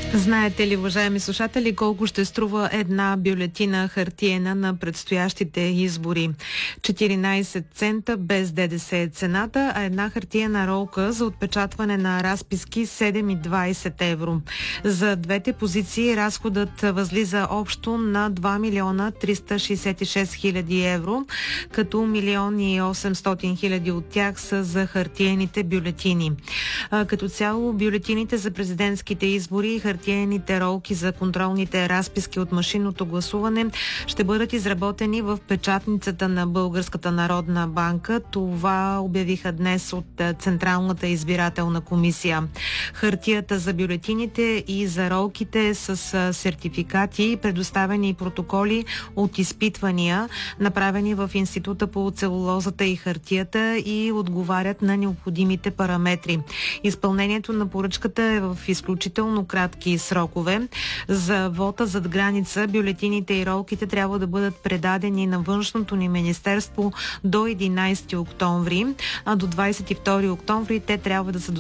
Знаете ли, уважаеми слушатели, колко ще струва една бюлетина хартиена на предстоящите избори? 14 цента без ДДС е цената, а една хартиена ролка за отпечатване на разписки 7,20 евро. За двете позиции разходът възлиза общо на 2 милиона 366 хиляди евро, като 1 800 хиляди от тях са за хартиените бюлетини. Като цяло бюлетините за президентските избори и хартиените ролки за контролните разписки от машинното гласуване ще бъдат изработени в печатницата на Българската народна банка. Това обявиха днес от Централната избирателна комисия. Хартията за бюлетините и за ролките с сертификати, предоставени протоколи от изпитвания, направени в Института по целулозата и хартията и отговарят на необходимите параметри. Изпълнението на поръчката е в изключително кратки срокове. За вота зад граница бюлетините и ролките трябва да бъдат предадени на Външното ни министерство до 11 октомври, а до 22 октомври те трябва да са